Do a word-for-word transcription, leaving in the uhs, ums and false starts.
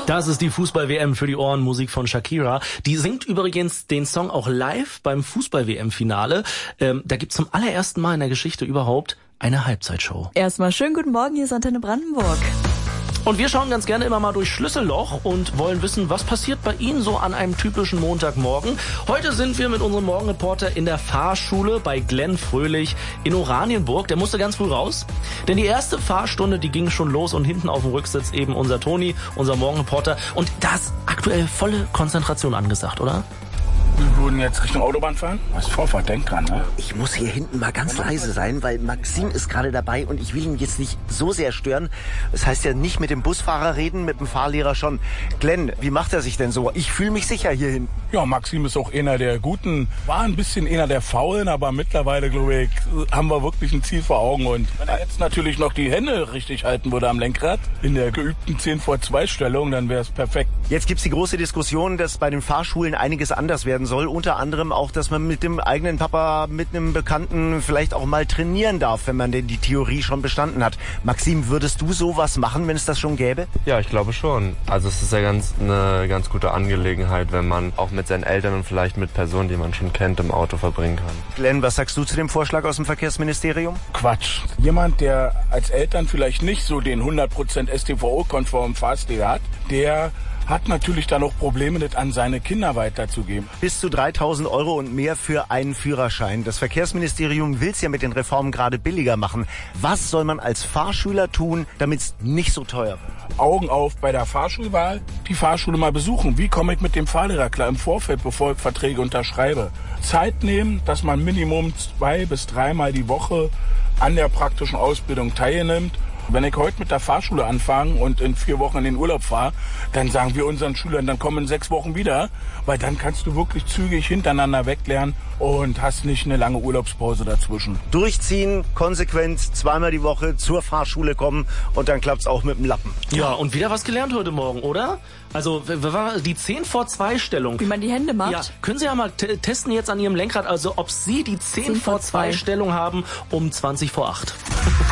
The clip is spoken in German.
Das ist die Fußball-W M für die Ohren, Musik von Shakira. Die singt übrigens den Song auch live beim Fußball-W M-Finale. Ähm, da gibt's zum allerersten Mal in der Geschichte überhaupt eine Halbzeitshow. Erstmal schönen guten Morgen, hier ist Antenne Brandenburg. Und wir schauen ganz gerne immer mal durch Schlüsselloch und wollen wissen, was passiert bei Ihnen so an einem typischen Montagmorgen. Heute sind wir mit unserem Morgenreporter in der Fahrschule bei Glenn Fröhlich in Oranienburg. Der musste ganz früh raus, denn die erste Fahrstunde, die ging schon los und hinten auf dem Rücksitz eben unser Toni, unser Morgenreporter. Und da ist aktuell volle Konzentration angesagt, oder? Wir würden jetzt Richtung Autobahn fahren? Was Vorfahrt, denk dran, ne? Ich muss hier hinten mal ganz leise sein, weil Maxim ist gerade dabei und ich will ihn jetzt nicht so sehr stören. Das heißt ja nicht mit dem Busfahrer reden, mit dem Fahrlehrer schon. Glenn, wie macht er sich denn so? Ich fühle mich sicher hier hinten. Ja, Maxim ist auch einer der Guten. War ein bisschen einer der Faulen, aber mittlerweile, glaube ich, haben wir wirklich ein Ziel vor Augen. Und wenn er jetzt natürlich noch die Hände richtig halten würde am Lenkrad, in der geübten zehn vor zwei Stellung, dann wäre es perfekt. Jetzt gibt's die große Diskussion, dass bei den Fahrschulen einiges anders werden soll. Unter anderem auch, dass man mit dem eigenen Papa, mit einem Bekannten vielleicht auch mal trainieren darf, wenn man denn die Theorie schon bestanden hat. Maxim, würdest du sowas machen, wenn es das schon gäbe? Ja, ich glaube schon. Also es ist ja ganz eine ganz gute Angelegenheit, wenn man auch mit seinen Eltern und vielleicht mit Personen, die man schon kennt, im Auto verbringen kann. Glenn, was sagst du zu dem Vorschlag aus dem Verkehrsministerium? Quatsch. Jemand, der als Eltern vielleicht nicht so den hundert Prozent S T V O-konformen Fahrstil hat, der hat natürlich dann auch Probleme, das an seine Kinder weiterzugeben. Bis zu dreitausend Euro und mehr für einen Führerschein. Das Verkehrsministerium will es ja mit den Reformen gerade billiger machen. Was soll man als Fahrschüler tun, damit es nicht so teuer wird? Augen auf bei der Fahrschulwahl, die Fahrschule mal besuchen. Wie komme ich mit dem Fahrlehrer klar im Vorfeld, bevor ich Verträge unterschreibe? Zeit nehmen, dass man Minimum zwei bis dreimal die Woche an der praktischen Ausbildung teilnimmt. Wenn ich heute mit der Fahrschule anfange und in vier Wochen in den Urlaub fahre, dann sagen wir unseren Schülern, dann kommen in sechs Wochen wieder, weil dann kannst du wirklich zügig hintereinander weglernen und hast nicht eine lange Urlaubspause dazwischen. Durchziehen, konsequent, zweimal die Woche zur Fahrschule kommen und dann klappt's auch mit dem Lappen. Ja, und wieder was gelernt heute Morgen, oder? Also die zehn vor zwei Stellung. Wie man die Hände macht? Ja, können Sie ja mal t- testen jetzt an Ihrem Lenkrad, also ob Sie die zehn vor zwei Stellung haben um zwanzig vor acht.